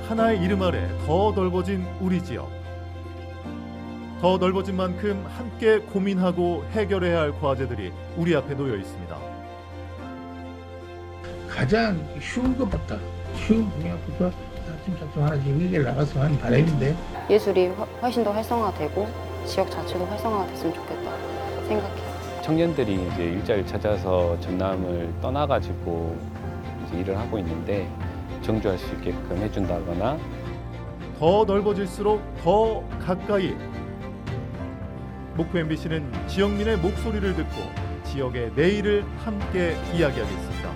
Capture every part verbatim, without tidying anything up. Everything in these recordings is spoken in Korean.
하나의 이름 아래 더 넓어진 우리 지역. 더 넓어진 만큼 함께 고민하고 해결해야 할 과제들이 우리 앞에 놓여 있습니다. 가장 쉬운 것부터 쉬운 분야부터 차츰차츰 하나씩 해결 나가서 하는 바람인데 예술이 훨씬 더 활성화되고 지역 자체도 활성화가 됐으면 좋겠다 생각해요. 청년들이 이제 일자리를 찾아서 전남을 떠나가지고 이제 일을 하고 있는데 정주할 수 있게끔 해준다거나 더 넓어질수록 더 가까이. 목포 엠비씨는 지역민의 목소리를 듣고 지역의 내일을 함께 이야기하겠습니다.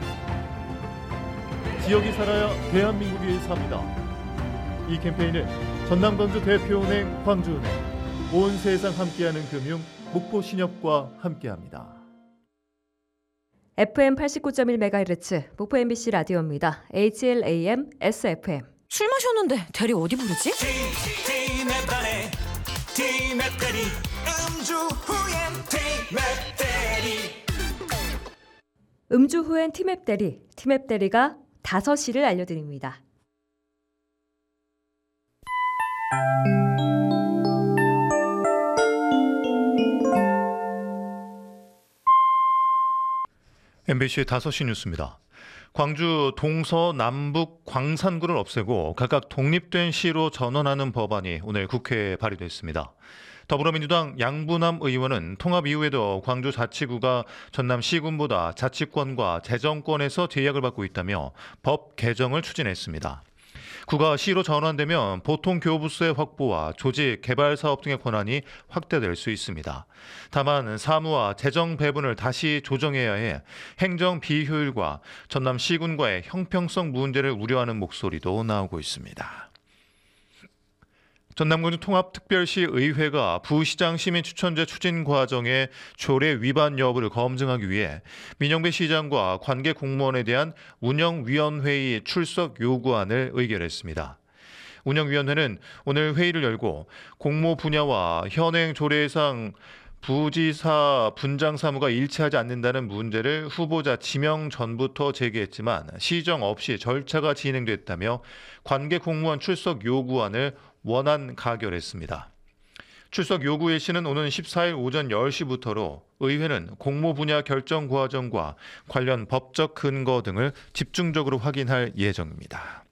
지역이 살아야 대한민국이 삽니다. 이 캠페인은 전남 광주 대표은행 광주은행, 온 세상 함께하는 금융 목포신협과 함께합니다. 에프엠 팔십구 점 일 메가헤르츠 목포 엠비씨 라디오입니다. 에이치엘에이엠 에스에프엠. 술 마셨는데 대리 어디 부르지? 음주 후엔 티맵 대리. 음주 후엔 티맵 대리, 티맵 대리가 다섯 시를 알려드립니다. 엠비씨 다섯 시 뉴스입니다. 광주 동서 남북 광산구를 없애고 각각 독립된 시로 전환하는 법안이 오늘 국회에 발의됐습니다. 더불어민주당 양부남 의원은 통합 이후에도 광주 자치구가 전남 시군보다 자치권과 재정권에서 제약을 받고 있다며 법 개정을 추진했습니다. 구가 시로 전환되면 보통 교부세 확보와 조직 개발 사업 등의 권한이 확대될 수 있습니다. 다만 사무와 재정 배분을 다시 조정해야 해 행정 비효율과 전남 시군과의 형평성 문제를 우려하는 목소리도 나오고 있습니다. 전남광주 통합특별시 의회가 부시장 시민추천제 추진 과정의 조례 위반 여부를 검증하기 위해 민영배 시장과 관계 공무원에 대한 운영위원회의 출석 요구안을 의결했습니다. 운영위원회는 오늘 회의를 열고 공모 분야와 현행 조례상 부지사 분장 사무가 일치하지 않는다는 문제를 후보자 지명 전부터 제기했지만 시정 없이 절차가 진행됐다며 관계 공무원 출석 요구안을 원안 가결했습니다. 출석 요구 일시는 오는 십사일 오전 열 시부터로 의회는 공모 분야 결정 과정과 관련 법적 근거 등을 집중적으로 확인할 예정입니다.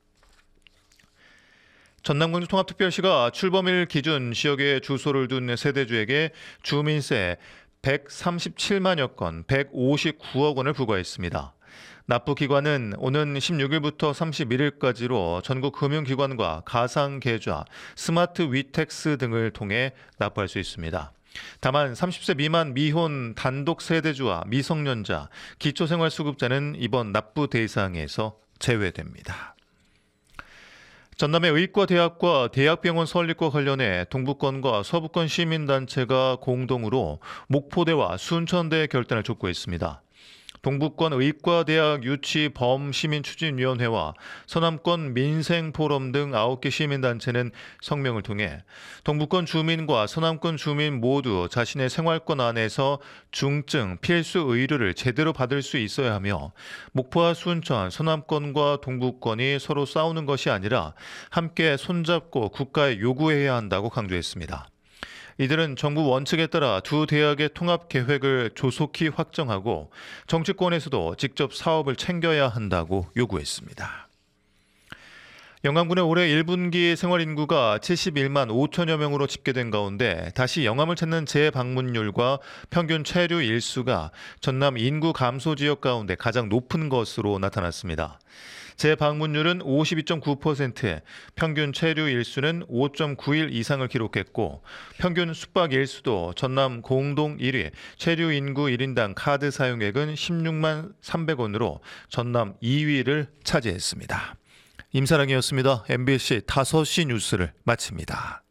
전남광주 통합특별시가 출범일 기준 지역에 주소를 둔 세대주에게 주민세 백삼십칠만여 건, 백오십구억 원을 부과했습니다. 납부기관은 오는 십육일부터 삼십일일까지로 전국 금융기관과 가상계좌, 스마트 위텍스 등을 통해 납부할 수 있습니다. 다만 삼십 세 미만 미혼 단독 세대주와 미성년자, 기초생활수급자는 이번 납부 대상에서 제외됩니다. 전남의 의과대학과 대학병원 설립과 관련해 동북권과 서북권 시민단체가 공동으로 목포대와 순천대의 결단을 촉구했습니다. 동북권 의과대학 유치 범시민추진위원회와 서남권 민생포럼 등 아홉 개 시민단체는 성명을 통해 동북권 주민과 서남권 주민 모두 자신의 생활권 안에서 중증 필수 의료를 제대로 받을 수 있어야 하며 목포와 순천, 서남권과 동북권이 서로 싸우는 것이 아니라 함께 손잡고 국가에 요구해야 한다고 강조했습니다. 이들은 정부 원칙에 따라 두 대학의 통합 계획을 조속히 확정하고 정치권에서도 직접 사업을 챙겨야 한다고 요구했습니다. 영암군의 올해 일 분기 생활인구가 칠십일만 오천여 명으로 집계된 가운데 다시 영암을 찾는 재방문율과 평균 체류 일수가 전남 인구 감소 지역 가운데 가장 높은 것으로 나타났습니다. 재방문율은 오십이 점 구 퍼센트, 평균 체류 일수는 오 점 구 일 이상을 기록했고 평균 숙박 일수도 전남 공동 일 위, 체류 인구 일 인당 카드 사용액은 십육만 삼백 원으로 전남 이 위를 차지했습니다. 임사랑이었습니다. 엠비씨 다섯 시 뉴스를 마칩니다.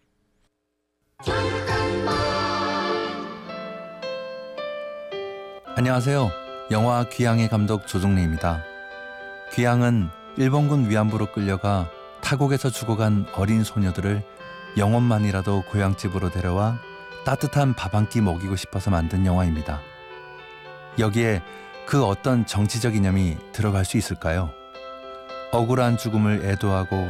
안녕하세요. 영화 귀향의 감독 조종래입니다. 귀향은 일본군 위안부로 끌려가 타국에서 죽어간 어린 소녀들을 영혼만이라도 고향집으로 데려와 따뜻한 밥 한 끼 먹이고 싶어서 만든 영화입니다. 여기에 그 어떤 정치적 이념이 들어갈 수 있을까요? 억울한 죽음을 애도하고